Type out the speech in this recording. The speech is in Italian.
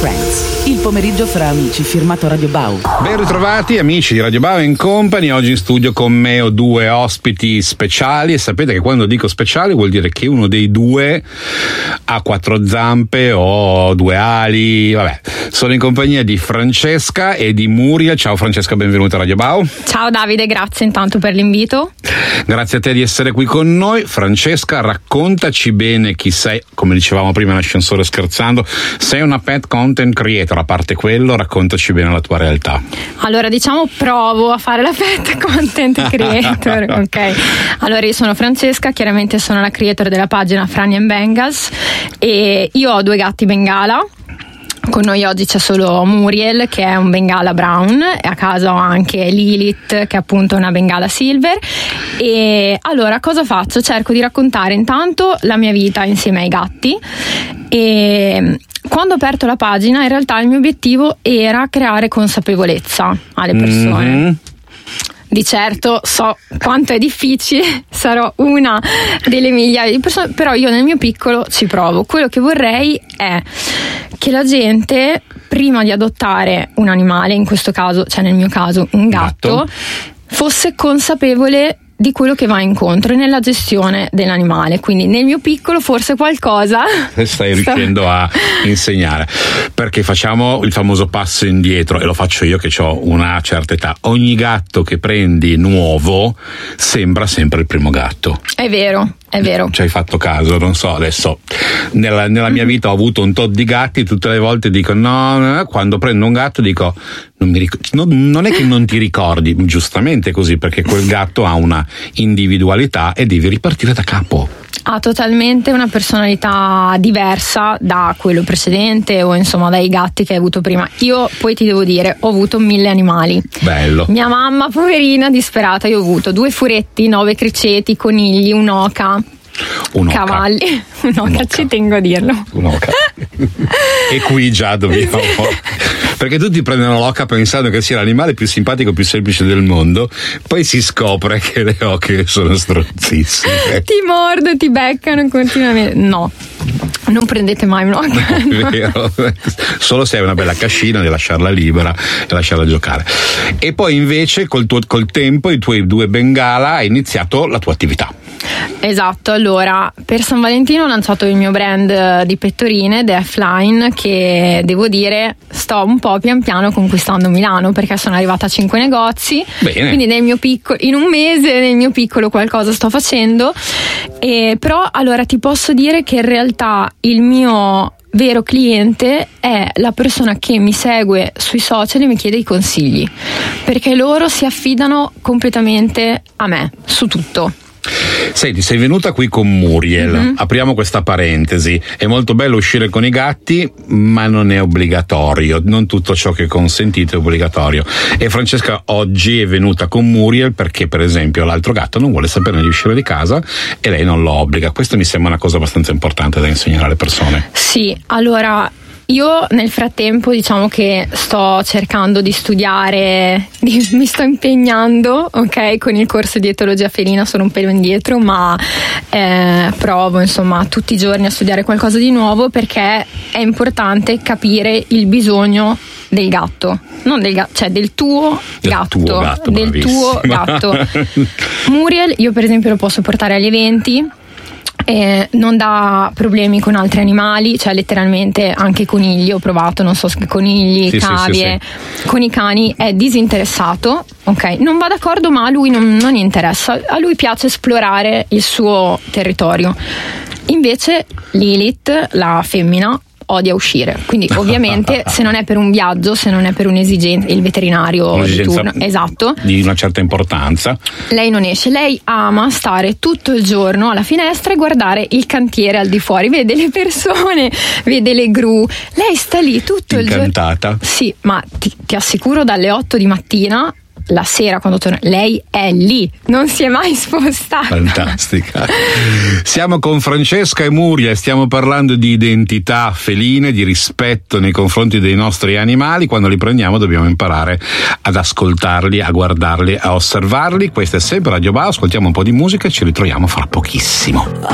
Friends, il pomeriggio fra amici firmato Radio Bau. Ben ritrovati amici di Radio Bau Company. Oggi in studio con me ho due ospiti speciali, e sapete che quando dico speciali vuol dire che uno dei due ha quattro zampe o due ali. Vabbè, sono in compagnia di Francesca e di Muriel. Ciao Francesca, benvenuta a Radio Bau. Ciao Davide, grazie intanto per l'invito. Grazie a te di essere qui con noi. Francesca, raccontaci bene chi sei. Come dicevamo prima in ascensore scherzando, sei una pet content creator. A parte quello, raccontaci bene la tua realtà. Allora, diciamo, provo a fare la pet content creator. Ok, allora io sono Francesca, chiaramente sono la creator della pagina Franny and Bengals e io ho due gatti bengala. Con noi oggi c'è solo Muriel, che è un bengala brown, e a casa ho anche Lilith, che è appunto una bengala silver. E allora cosa faccio? Cerco di raccontare intanto la mia vita insieme ai gatti, e quando ho aperto la pagina in realtà il mio obiettivo era creare consapevolezza alle persone. Di certo so quanto è difficile, sarò una delle migliaia di persone, però io nel mio piccolo ci provo. Quello che vorrei è che la gente, prima di adottare un animale, in questo caso, cioè nel mio caso un gatto, fosse consapevole di quello che va incontro nella gestione dell'animale. Quindi nel mio piccolo forse qualcosa stai riuscendo a insegnare, perché facciamo il famoso passo indietro, e lo faccio io che ho una certa età. Ogni gatto che prendi nuovo sembra sempre il primo gatto. È vero. Ci hai fatto caso? Non so, adesso nella mia vita ho avuto un tot di gatti, tutte le volte dico no, quando prendo un gatto dico non è che non ti ricordi, giustamente così, perché quel gatto ha una individualità e devi ripartire da capo. Ha totalmente una personalità diversa da quello precedente, o insomma dai gatti che hai avuto prima. Io poi ti devo dire, ho avuto 1000 animali. Bello. Mia mamma, poverina, disperata. Io ho avuto 2 furetti, 9 criceti, conigli, un'oca. Cavalli, un'oca, ci tengo a dirlo. Un'oca. E qui già dobbiamo, perché tutti prendono l'oca pensando che sia l'animale più simpatico, più semplice del mondo, poi si scopre che le oche sono strozzissime. Ti mordono, ti beccano continuamente. No, non prendete mai un'oca. No, è vero. Solo se hai una bella cascina di lasciarla libera e lasciarla giocare. E poi invece col tempo i tuoi 2 bengala hai iniziato la tua attività. Esatto, allora per San Valentino ho lanciato il mio brand di pettorine, The F-Line, che devo dire sto un po' pian piano conquistando Milano, perché sono arrivata a 5 negozi. Bene. Quindi nel mio piccolo, in un mese nel mio piccolo qualcosa sto facendo, però allora ti posso dire che in realtà il mio vero cliente è la persona che mi segue sui social e mi chiede i consigli, perché loro si affidano completamente a me su tutto. Senti, sei venuta qui con Muriel. Apriamo questa parentesi. È molto bello uscire con i gatti, ma non è obbligatorio. Non tutto ciò che è consentito è obbligatorio. E Francesca oggi è venuta con Muriel perché, per esempio, l'altro gatto non vuole sapere di uscire di casa e lei non lo obbliga. Questo mi sembra una cosa abbastanza importante da insegnare alle persone. Sì, allora io nel frattempo diciamo che sto cercando di studiare, mi sto impegnando, ok, con il corso di etologia felina. Sono un pelo indietro, ma provo insomma tutti i giorni a studiare qualcosa di nuovo, perché è importante capire il bisogno del gatto, non del gatto, cioè del tuo gatto. Muriel io per esempio lo posso portare agli eventi. Non dà problemi con altri animali, cioè letteralmente anche conigli ho provato, non so, conigli, cavie. Sì. Con i cani è disinteressato, ok, non va d'accordo, ma a lui non interessa, a lui piace esplorare il suo territorio. Invece Lilith, la femmina, odia uscire, quindi ovviamente se non è per un viaggio, se non è per un'esigenza, il veterinario di turno, esatto, di una certa importanza, lei non esce. Lei ama stare tutto il giorno alla finestra e guardare il cantiere al di fuori, vede le persone, vede le gru, lei sta lì tutto il giorno. Incantata. Sì, ma ti assicuro, dalle 8 di mattina la sera quando torna, lei è lì, non si è mai spostata. Fantastica. Siamo con Francesca e Muriel, stiamo parlando di identità feline, di rispetto nei confronti dei nostri animali. Quando li prendiamo dobbiamo imparare ad ascoltarli, a guardarli, a osservarli. Questa è sempre Radio Bau, ascoltiamo un po' di musica e ci ritroviamo fra pochissimo.